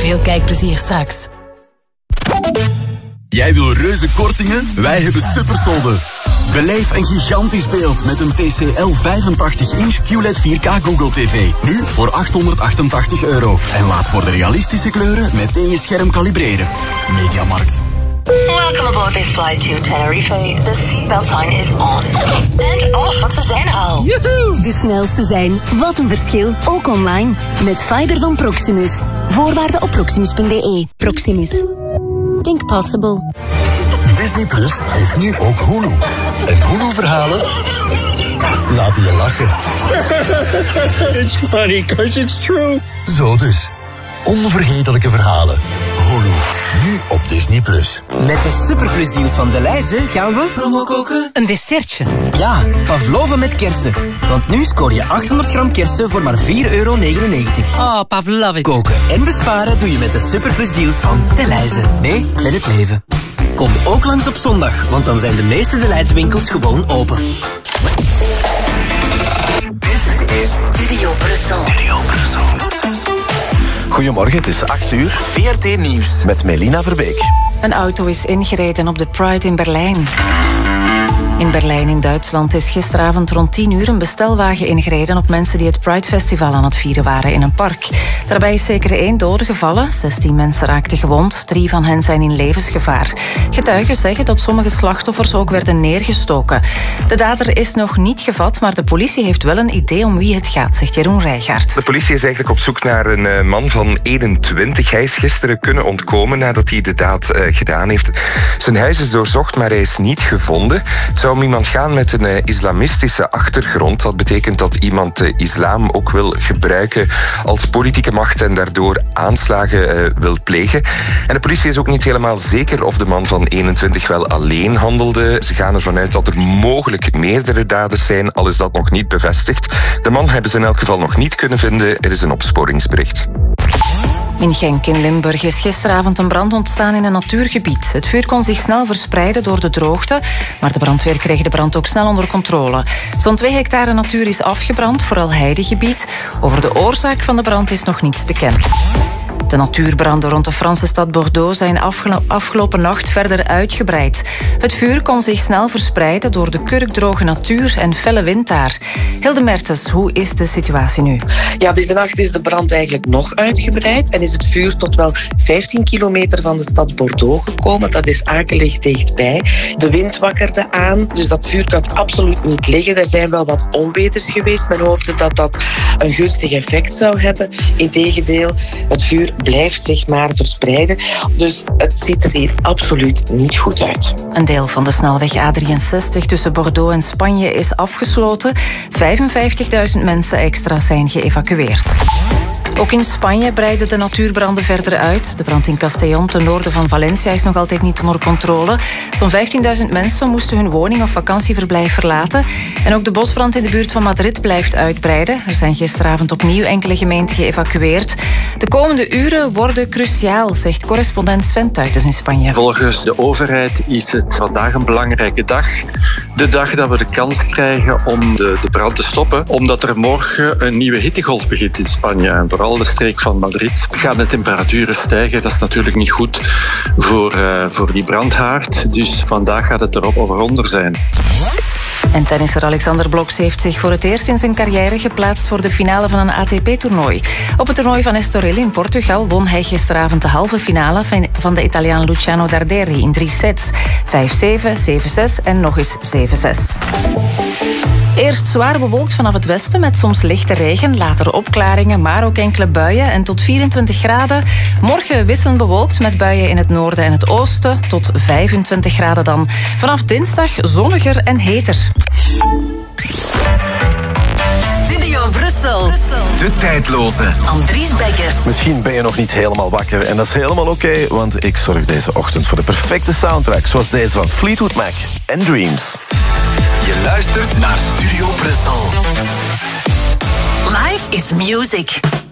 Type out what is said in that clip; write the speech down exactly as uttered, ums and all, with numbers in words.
Veel kijkplezier straks. Jij wil reuze kortingen? Wij hebben supersolden. Beleef een gigantisch beeld met een T C L vijfentachtig inch Q L E D vier K Google T V. Nu voor achthonderdachtentachtig euro. En laat voor de realistische kleuren meteen je scherm kalibreren. Mediamarkt. Welcome aboard this flight to Tenerife. The seatbelt sign is on. And off, want we zijn er al. Joehoe! De snelste zijn. Wat een verschil. Ook online. Met fiber van Proximus. Voorwaarden op proximus punt b e. Proximus. Think possible. Disney Plus heeft nu ook Hulu. En Hulu-verhalen laten je lachen. It's funny because it's true. Zo dus. Onvergetelijke verhalen. Hulu. Nu op Disney Plus. Met de Superplus-deals van Delhaize gaan we... Promo koken? Een dessertje. Ja, pavlova met kersen. Want nu scoor je achthonderd gram kersen voor maar vier euro negenennegentig. Oh, pavlova. Koken en besparen doe je met de Superplus-deals van Delhaize. Nee, met het leven. Kom ook langs op zondag, want dan zijn de meeste Delhaize winkels gewoon open. Dit is Studio Brussel. Studio Brussel. Goedemorgen, het is acht uur. V R T Nieuws met Melina Verbeek. Een auto is ingereden op de Pride in Berlijn. In Berlijn in Duitsland is gisteravond rond tien uur een bestelwagen ingereden op mensen die het Pride Festival aan het vieren waren in een park. Daarbij is zeker één dode gevallen, zestien mensen raakten gewond, drie van hen zijn in levensgevaar. Getuigen zeggen dat sommige slachtoffers ook werden neergestoken. De dader is nog niet gevat, maar de politie heeft wel een idee om wie het gaat, zegt Jeroen Rijgaard. De politie is eigenlijk op zoek naar een man van eenentwintig. Hij is gisteren kunnen ontkomen nadat hij de daad uh, gedaan heeft. Zijn huis is doorzocht, maar hij is niet gevonden. Het zou om iemand gaan met een uh, islamistische achtergrond. Dat betekent dat iemand de islam ook wil gebruiken als politieke macht en daardoor aanslagen uh, wil plegen. En de politie is ook niet helemaal zeker of de man van eenentwintig wel alleen handelde. Ze gaan ervan uit dat er mogelijk meerdere daders zijn, al is dat nog niet bevestigd. De man hebben ze in elk geval nog niet kunnen vinden. Er is een opsporingsbericht. In Genk in Limburg is gisteravond een brand ontstaan in een natuurgebied. Het vuur kon zich snel verspreiden door de droogte, maar de brandweer kreeg de brand ook snel onder controle. Zo'n twee hectare natuur is afgebrand, vooral heidegebied. Over de oorzaak van de brand is nog niets bekend. De natuurbranden rond de Franse stad Bordeaux zijn afgelo- afgelopen nacht verder uitgebreid. Het vuur kon zich snel verspreiden door de kurkdroge natuur en felle wind daar. Hilde Mertens, hoe is de situatie nu? Ja, deze nacht is de brand eigenlijk nog uitgebreid en is het vuur tot wel vijftien kilometer van de stad Bordeaux gekomen. Dat is akelig dichtbij. De wind wakkerde aan, dus dat vuur kan absoluut niet liggen. Er zijn wel wat onweters geweest. Men hoopte dat dat een gunstig effect zou hebben. Integendeel, het vuur blijft zich maar verspreiden. Dus het ziet er hier absoluut niet goed uit. Een deel van de snelweg A drieënzestig tussen Bordeaux en Spanje is afgesloten. vijfenvijftigduizend mensen extra zijn geëvacueerd. Ook in Spanje breiden de natuurbranden verder uit. De brand in Castellón, ten noorden van Valencia, is nog altijd niet onder controle. Zo'n vijftienduizend mensen moesten hun woning of vakantieverblijf verlaten. En ook de bosbrand in de buurt van Madrid blijft uitbreiden. Er zijn gisteravond opnieuw enkele gemeenten geëvacueerd. De komende uren worden cruciaal, zegt correspondent Sven Tuitens in Spanje. Volgens de overheid is het vandaag een belangrijke dag. De dag dat we de kans krijgen om de, de brand te stoppen. Omdat er morgen een nieuwe hittegolf begint in Spanje. En vooral de streek van Madrid gaan de temperaturen stijgen. Dat is natuurlijk niet goed voor, uh, voor die brandhaard. Dus vandaag gaat het erop over onder zijn. En tennisser Alexander Bloks heeft zich voor het eerst in zijn carrière geplaatst voor de finale van een A T P-toernooi. Op het toernooi van Estoril in Portugal won hij gisteravond de halve finale van de Italiaan Luciano Darderi in drie sets. vijf zeven, zeven zes en nog eens zeven zes. Eerst zwaar bewolkt vanaf het westen met soms lichte regen, later opklaringen, maar ook enkele buien en tot vierentwintig graden. Morgen wisselend bewolkt met buien in het noorden en het oosten, tot vijfentwintig graden dan. Vanaf dinsdag zonniger en heter. Studio Brussel. De tijdloze. Andries Beckers. Misschien ben je nog niet helemaal wakker en dat is helemaal oké, okay, want ik zorg deze ochtend voor de perfecte soundtrack, zoals deze van Fleetwood Mac en Dreams. Je luistert naar Studio Brussel. Life is music.